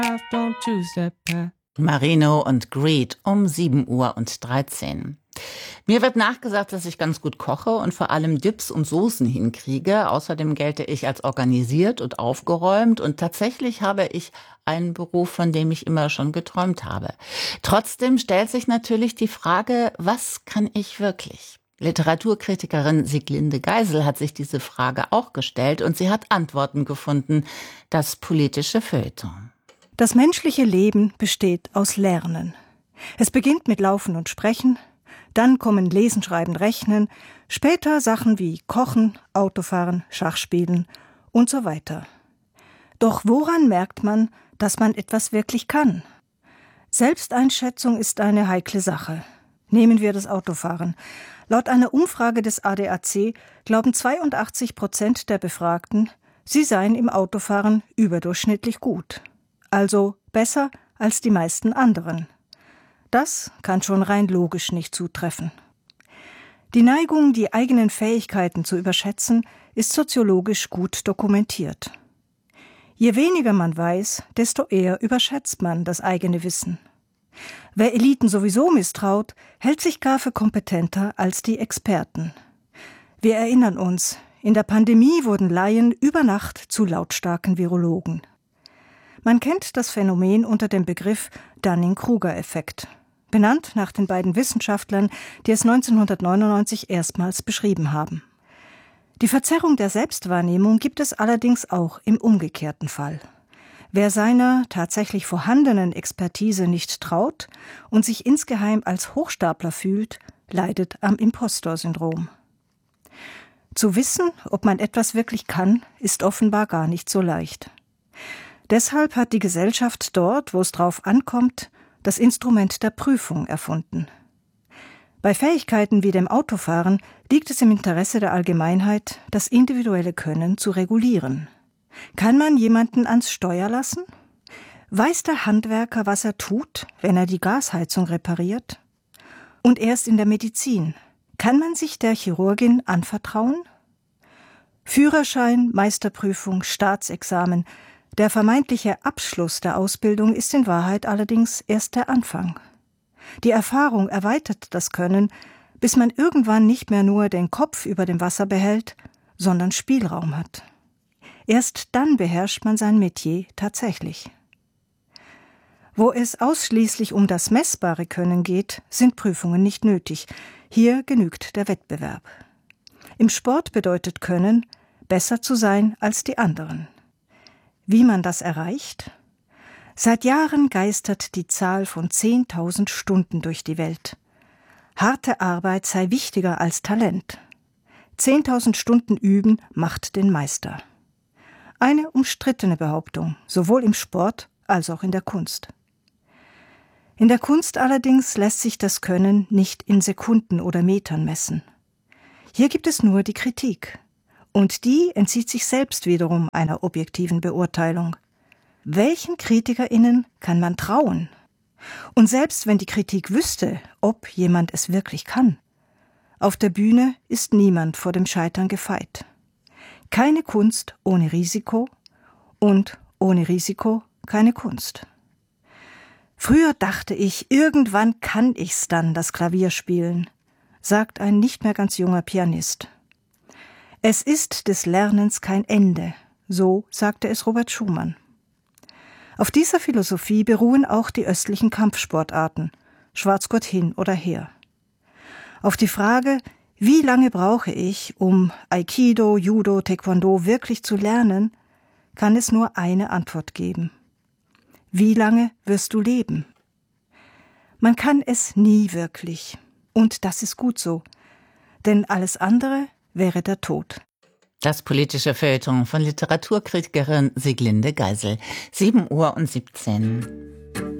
don't choose that path. Marino und Greed um 7:13 Uhr. Mir wird nachgesagt, dass ich ganz gut koche und vor allem Dips und Soßen hinkriege. Außerdem gelte ich als organisiert und aufgeräumt. Und tatsächlich habe ich einen Beruf, von dem ich immer schon geträumt habe. Trotzdem stellt sich natürlich die Frage, was kann ich wirklich? Literaturkritikerin Sieglinde Geisel hat sich diese Frage auch gestellt und sie hat Antworten gefunden. Das politische Feuilleton. Das menschliche Leben besteht aus Lernen. Es beginnt mit Laufen und Sprechen, dann kommen Lesen, Schreiben, Rechnen, später Sachen wie Kochen, Autofahren, Schachspielen und so weiter. Doch woran merkt man, dass man etwas wirklich kann? Selbsteinschätzung ist eine heikle Sache. Nehmen wir das Autofahren. Laut einer Umfrage des ADAC glauben 82% der Befragten, sie seien im Autofahren überdurchschnittlich gut. Also besser als die meisten anderen. Das kann schon rein logisch nicht zutreffen. Die Neigung, die eigenen Fähigkeiten zu überschätzen, ist soziologisch gut dokumentiert. Je weniger man weiß, desto eher überschätzt man das eigene Wissen. Wer Eliten sowieso misstraut, hält sich gar für kompetenter als die Experten. Wir erinnern uns, in der Pandemie wurden Laien über Nacht zu lautstarken Virologen. Man kennt das Phänomen unter dem Begriff Dunning-Kruger-Effekt, benannt nach den beiden Wissenschaftlern, die es 1999 erstmals beschrieben haben. Die Verzerrung der Selbstwahrnehmung gibt es allerdings auch im umgekehrten Fall. Wer seiner tatsächlich vorhandenen Expertise nicht traut und sich insgeheim als Hochstapler fühlt, leidet am Impostor-Syndrom. Zu wissen, ob man etwas wirklich kann, ist offenbar gar nicht so leicht. Deshalb hat die Gesellschaft dort, wo es drauf ankommt, das Instrument der Prüfung erfunden. Bei Fähigkeiten wie dem Autofahren liegt es im Interesse der Allgemeinheit, das individuelle Können zu regulieren. Kann man jemanden ans Steuer lassen? Weiß der Handwerker, was er tut, wenn er die Gasheizung repariert? Und erst in der Medizin. Kann man sich der Chirurgin anvertrauen? Führerschein, Meisterprüfung, Staatsexamen. Der vermeintliche Abschluss der Ausbildung ist in Wahrheit allerdings erst der Anfang. Die Erfahrung erweitert das Können, bis man irgendwann nicht mehr nur den Kopf über dem Wasser behält, sondern Spielraum hat. Erst dann beherrscht man sein Metier tatsächlich. Wo es ausschließlich um das messbare Können geht, sind Prüfungen nicht nötig. Hier genügt der Wettbewerb. Im Sport bedeutet Können, besser zu sein als die anderen. Wie man das erreicht? Seit Jahren geistert die Zahl von 10.000 Stunden durch die Welt. Harte Arbeit sei wichtiger als Talent. 10.000 Stunden üben macht den Meister. Eine umstrittene Behauptung, sowohl im Sport als auch in der Kunst. In der Kunst allerdings lässt sich das Können nicht in Sekunden oder Metern messen. Hier gibt es nur die Kritik. Und die entzieht sich selbst wiederum einer objektiven Beurteilung. Welchen KritikerInnen kann man trauen? Und selbst wenn die Kritik wüsste, ob jemand es wirklich kann, auf der Bühne ist niemand vor dem Scheitern gefeit. Keine Kunst ohne Risiko und ohne Risiko keine Kunst. Früher dachte ich, irgendwann kann ich's dann, das Klavier spielen, sagt ein nicht mehr ganz junger Pianist. Es ist des Lernens kein Ende, so sagte es Robert Schumann. Auf dieser Philosophie beruhen auch die östlichen Kampfsportarten, Schwarzgurt hin oder her. Auf die Frage, wie lange brauche ich, um Aikido, Judo, Taekwondo wirklich zu lernen, kann es nur eine Antwort geben. Wie lange wirst du leben? Man kann es nie wirklich. Und das ist gut so. Denn alles andere wäre der Tod. Das politische Feuilleton von Literaturkritikerin Sieglinde Geisel. 7:17 Uhr.